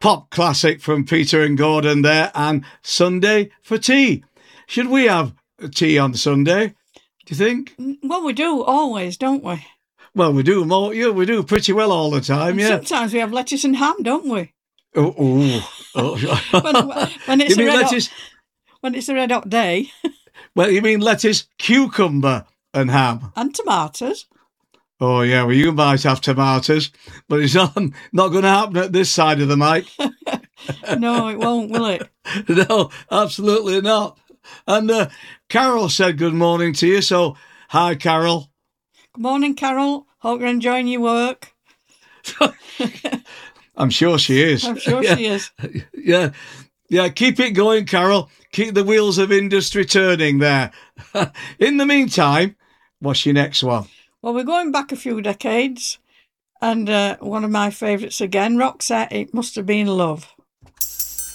pop classic from Peter and Gordon there, and Sunday for tea. Should we have tea on Sunday, do you think? Well, we do always, don't we? Well, we do more. Yeah, we do pretty well all the time, And yeah. sometimes we have lettuce and ham, don't we? Oh. When it's You mean lettuce? When it's a red hot day. Well, you mean lettuce, cucumber and ham? And tomatoes. Oh, yeah, well, you might have tomatoes, but it's not going to happen at this side of the mic. No, it won't, will it? No, absolutely not. And Carol said good morning to you, so hi, Carol. Good morning, Carol. Hope you're enjoying your work. I'm sure she is. I'm sure she is. Yeah, keep it going, Carol. Keep the wheels of industry turning there. In the meantime, what's your next one? Well, we're going back a few decades, and one of my favourites again, Roxette, It Must Have Been Love.